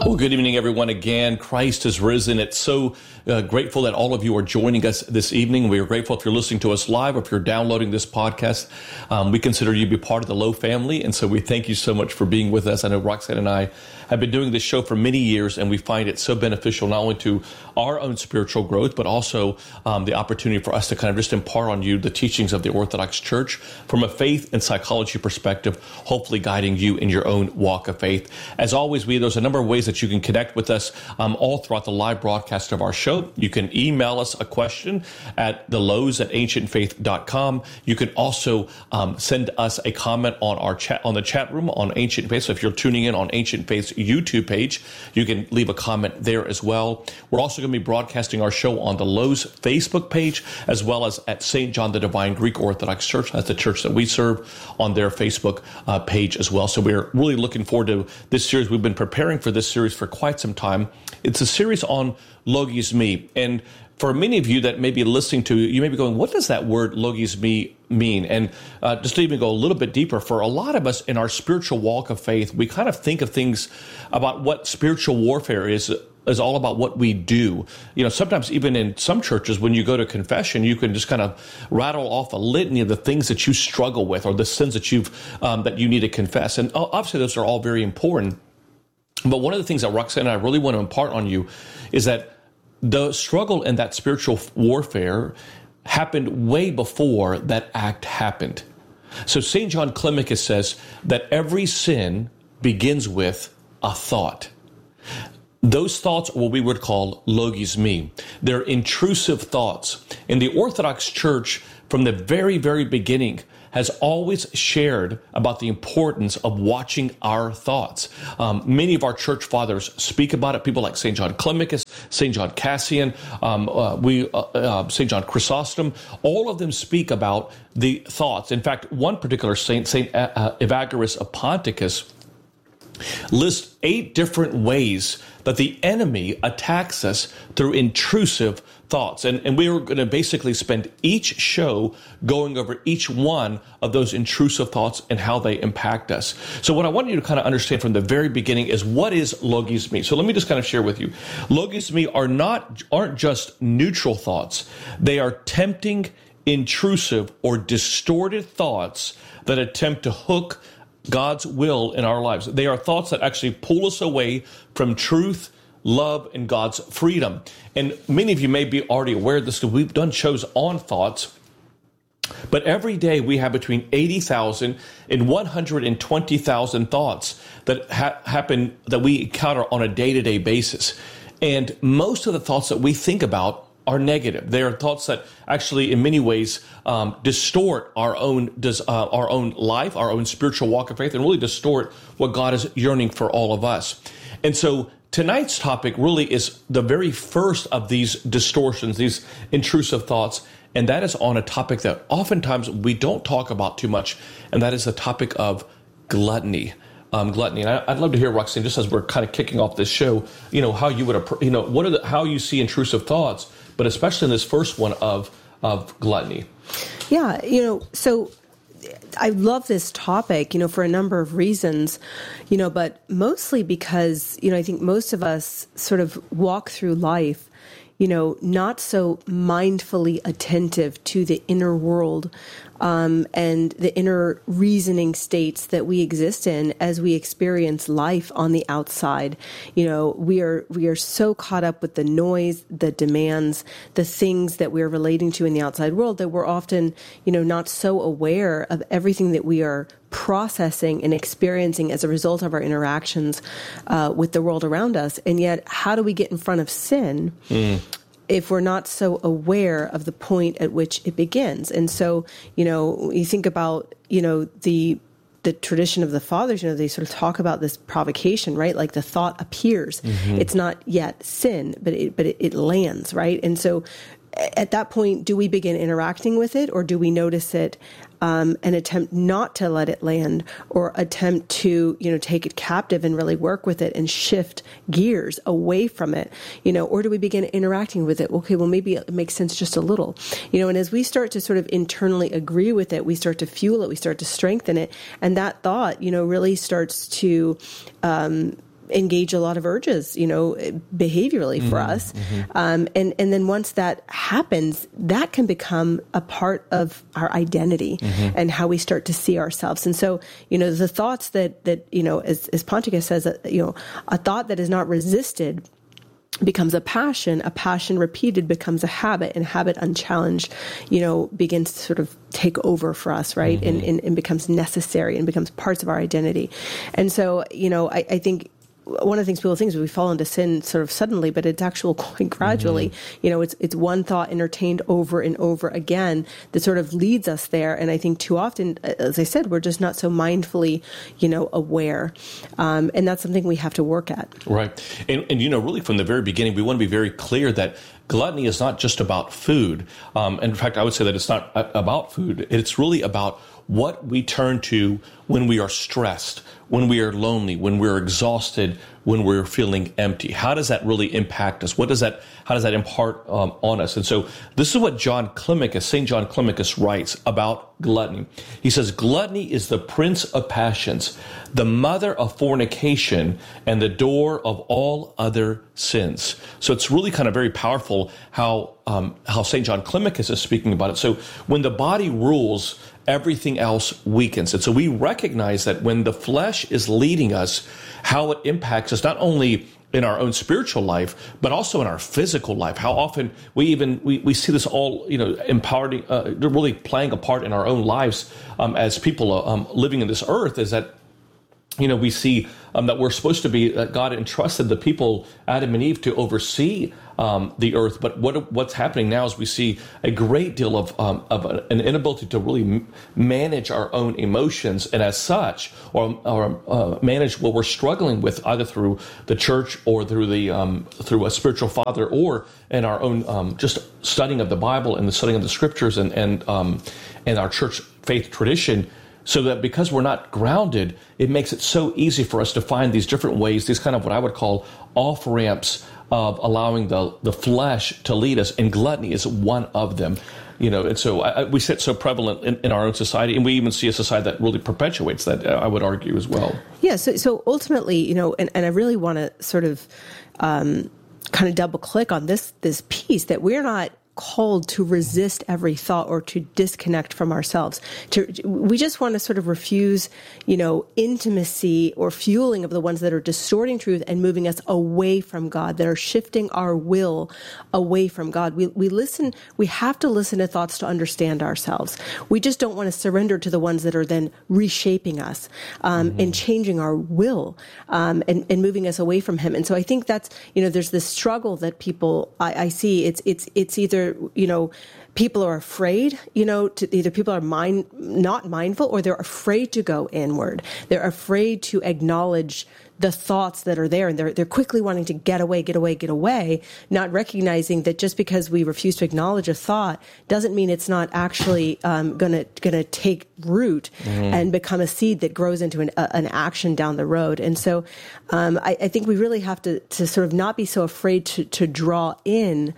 Well, good evening, everyone. Again, Christ is risen. It's so grateful that all of you are joining us this evening. We are grateful if you're listening to us live or if you're downloading this podcast. We consider you to be part of the Low family, and so we thank you so much for being with us. I know Roxanne and I have been doing this show for many years, and we find it so beneficial not only to our own spiritual growth, but also the opportunity for us to kind of just impart on you the teachings of the Orthodox Church from a faith and psychology perspective, hopefully guiding you in your own walk of faith. As always, there's a number of ways that you can connect with us all throughout the live broadcast of our show. You can email us a question at thelows@ancientfaith.com. You can also send us a comment on our chat, on the chat room on Ancient Faith. So if you're tuning in on Ancient Faith's YouTube page, you can leave a comment there as well. We're also going to be broadcasting our show on the Lows Facebook page, as well as at St. John the Divine Greek Orthodox Church. That's the church that we serve, on their Facebook page as well. So we're really looking forward to this series. We've been preparing for this series for quite some time. It's a series on Logizmi. And for many of you that may be listening to, you may be going, what does that word Logizmi mean? And just to even go a little bit deeper, for a lot of us in our spiritual walk of faith, we kind of think of things about what spiritual warfare is all about, what we do. You know, sometimes even in some churches, when you go to confession, you can just kind of rattle off a litany of the things that you struggle with or the sins that that you need to confess. And obviously those are all very important. But one of the things that Roxanne and I really want to impart on you is that the struggle in that spiritual warfare happened way before that act happened. So St. John Climacus says that every sin begins with a thought. Those thoughts are what we would call logizmi. They're intrusive thoughts. In the Orthodox Church, from the very, very beginning, has always shared about the importance of watching our thoughts. Many of our church fathers speak about it. People like St. John Climacus, St. John Cassian, St. John Chrysostom, all of them speak about the thoughts. In fact, one particular saint, St. Evagrius of Ponticus, lists 8 different ways that the enemy attacks us through intrusive thoughts. And we are going to basically spend each show going over each one of those intrusive thoughts and how they impact us. So what I want you to kind of understand from the very beginning is, what is logizmi? So let me just kind of share with you. Logizmi aren't just neutral thoughts. They are tempting, intrusive, or distorted thoughts that attempt to hook God's will in our lives. They are thoughts that actually pull us away from truth, love, and God's freedom. And many of you may be already aware of this, because we've done shows on thoughts. But every day we have between 80,000 and 120,000 thoughts that happen, that we encounter on a day-to-day basis. And most of the thoughts that we think about are negative. They are thoughts that actually, in many ways, distort our own life, our own spiritual walk of faith, and really distort what God is yearning for all of us. And so tonight's topic really is the very first of these distortions, these intrusive thoughts, and that is on a topic that oftentimes we don't talk about too much, and that is the topic of gluttony. Gluttony. And I'd love to hear, Roxanne, just as we're kind of kicking off this show, how you would, how you see intrusive thoughts, but especially in this first one of gluttony. Yeah, so I love this topic, for a number of reasons, but mostly because, I think most of us sort of walk through life, not so mindfully attentive to the inner world and the inner reasoning states that we exist in as we experience life on the outside. We are so caught up with the noise, the demands, the things that we're relating to in the outside world that we're often, not so aware of everything that we are processing and experiencing as a result of our interactions with the world around us. And yet, how do we get in front of sin if we're not so aware of the point at which it begins? And so, you think about, the tradition of the fathers, they sort of talk about this provocation, right? Like the thought appears. Mm-hmm. It's not yet sin, but it lands, right? And so at that point, do we begin interacting with it, or do we notice it and attempt not to let it land, or attempt to, take it captive and really work with it and shift gears away from it, or do we begin interacting with it? Okay, well, maybe it makes sense just a little, and as we start to sort of internally agree with it, we start to fuel it, we start to strengthen it. And that thought, really starts to, engage a lot of urges, behaviorally for us. And then once that happens, that can become a part of our identity and how we start to see ourselves. And so, the thoughts that as Ponticus says, a thought that is not resisted becomes a passion repeated becomes a habit, and habit unchallenged, begins to sort of take over for us, right? And becomes necessary and becomes parts of our identity. And so, I think one of the things people think is we fall into sin sort of suddenly, but it's actually quite gradually. It's one thought entertained over and over again that sort of leads us there. And I think too often, as I said, we're just not so mindfully, aware. And that's something we have to work at. Right. And really from the very beginning, we want to be very clear that gluttony is not just about food. In fact, I would say that it's not about food. It's really about what we turn to when we are stressed, when we are lonely, when we're exhausted, when we're feeling empty. How does that really impact us? How does that impart on us? And so this is what St. John Climacus writes about gluttony. He says, gluttony is the prince of passions, the mother of fornication, and the door of all other sins. So it's really kind of very powerful how St. John Climacus is speaking about it. So when the body rules, everything else weakens. And so we recognize that when the flesh is leading us, how it impacts us, not only in our own spiritual life, but also in our physical life. How often we see this all, empowering, really playing a part in our own lives as people living in this earth, is that we see that we're supposed to be, that God entrusted the people, Adam and Eve, to oversee the earth. But what's happening now is we see a great deal of an inability to really manage our own emotions, and as such, or manage what we're struggling with, either through the church or through a spiritual father, or in our own just studying of the Bible and the studying of the scriptures and our church faith tradition. So that because we're not grounded, it makes it so easy for us to find these different ways, these kind of what I would call off-ramps of allowing the flesh to lead us. And gluttony is one of them. And so we see it so prevalent in our own society, and we even see a society that really perpetuates that, I would argue, as well. Yeah, so ultimately, and I really want to sort of kind of double-click on this piece, that we're not called to resist every thought or to disconnect from ourselves. We just want to sort of refuse, intimacy or fueling of the ones that are distorting truth and moving us away from God, that are shifting our will away from God. We have to listen to thoughts to understand ourselves. We just don't want to surrender to the ones that are then reshaping us and changing our will and moving us away from Him. And so I think that's, there's this struggle that people, I see, it's either, people are afraid, either people are not mindful, or they're afraid to go inward. They're afraid to acknowledge the thoughts that are there, and they're quickly wanting to get away, not recognizing that just because we refuse to acknowledge a thought doesn't mean it's not actually gonna take root and become a seed that grows into an action down the road. And so I think we really have to sort of not be so afraid to draw in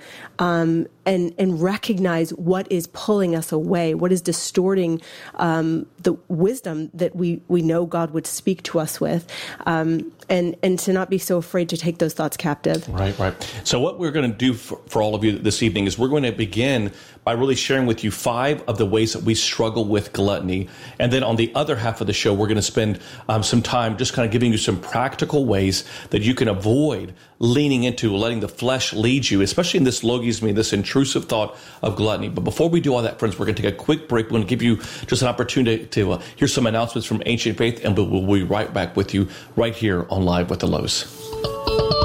and recognize what is pulling us away, what is distorting the wisdom that we know God would speak to us with, and to not be so afraid to take those thoughts captive. Right. So what we're going to do for all of you this evening is we're going to begin by really sharing with you 5 of the ways that we struggle with gluttony. And then on the other half of the show, we're going to spend some time just kind of giving you some practical ways that you can avoid leaning into, letting the flesh lead you, especially in this logisme, this intrusive thought of gluttony. But before we do all that, friends, we're going to take a quick break. We're going to give you just an opportunity to hear some announcements from Ancient Faith, and we'll be right back with you right here on Live with the Lows.